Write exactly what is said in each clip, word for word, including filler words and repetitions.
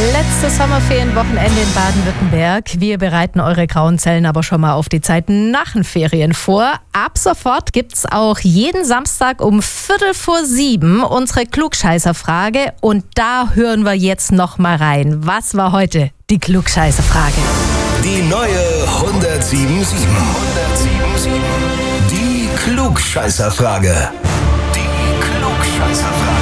Letztes Sommerferienwochenende in Baden-Württemberg. Wir bereiten eure grauen Zellen aber schon mal auf die Zeit nach den Ferien vor. Ab sofort gibt's auch jeden Samstag um Viertel vor sieben unsere Klugscheißerfrage. Und da hören wir jetzt noch mal rein. Was war heute die Klugscheißerfrage? Die neue hundertsieben Komma sieben. Die Klugscheißerfrage. Die Klugscheißerfrage.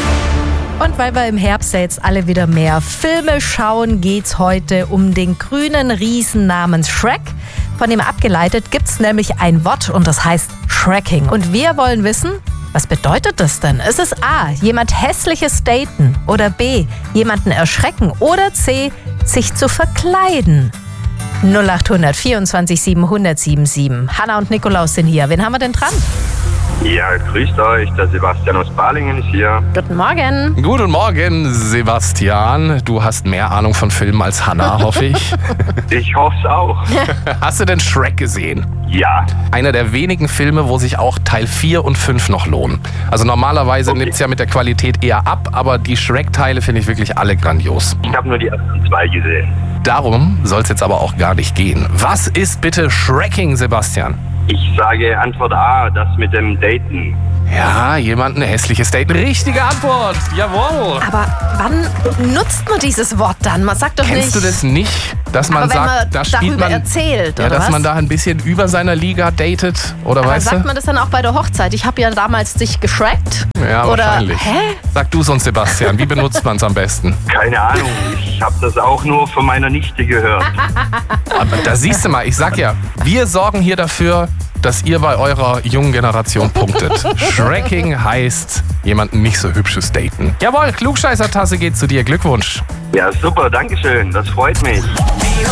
Und weil wir im Herbst ja jetzt alle wieder mehr Filme schauen, geht's heute um den grünen Riesen namens Shrek. Von dem abgeleitet gibt's nämlich ein Wort und das heißt Shrekking. Und wir wollen wissen, was bedeutet das denn? Ist es A, jemand Hässliches daten oder B, jemanden erschrecken oder C, sich zu verkleiden? null acht hundert vierundzwanzig siebenhundert siebenundsiebzig. Hanna und Nikolaus sind hier. Wen haben wir denn dran? Ja, grüßt euch, der Sebastian aus Balingen ist hier. Guten Morgen. Guten Morgen, Sebastian. Du hast mehr Ahnung von Filmen als Hanna, hoffe ich. Ich hoffe es auch. Hast du denn Shrek gesehen? Ja. Einer der wenigen Filme, wo sich auch Teil vier und fünf noch lohnen. Also normalerweise Okay. nimmt es ja mit der Qualität eher ab, aber die Shrek-Teile finde ich wirklich alle grandios. Ich habe nur die ersten zwei gesehen. Darum soll es jetzt aber auch gar nicht gehen. Was ist bitte Shrekking, Sebastian? Ich sage Antwort A, das mit dem Daten. Ja, jemand ein hässliches Date. Richtige Antwort. Jawohl. Aber wann nutzt man dieses Wort dann? Man sagt doch Kennst nicht... du das nicht, dass man aber wenn sagt, man da spielt darüber man, erzählt, ja, oder dass was? man da ein bisschen über seiner Liga datet, oder Aber weißt sagt du? man das dann auch bei der Hochzeit? Ich habe ja damals dich geschreckt. Ja, oder, wahrscheinlich. Hä? Sag du es uns, Sebastian. Wie benutzt man es am besten? Keine Ahnung, ich habe das auch nur von meiner Nichte gehört. Aber da siehst du mal, ich sag ja, wir sorgen hier dafür, dass ihr bei eurer jungen Generation punktet. Shrekking heißt, jemanden nicht so hübsches daten. Jawohl, Klugscheißer-Tasse geht zu dir. Glückwunsch. Ja, super, dankeschön, das freut mich.